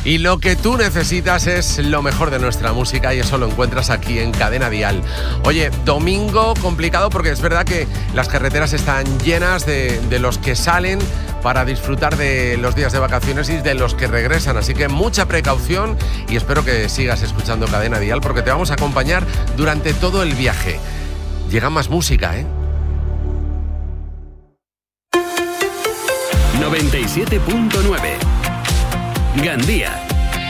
Y lo que tú necesitas es lo mejor de nuestra música y eso lo encuentras aquí en Cadena Dial. Oye, domingo complicado porque es verdad que las carreteras están llenas de los que salen para disfrutar de los días de vacaciones y de los que regresan. Así que mucha precaución y espero que sigas escuchando Cadena Dial porque te vamos a acompañar durante todo el viaje. Llega más música, ¿eh? 97.9 Gandía.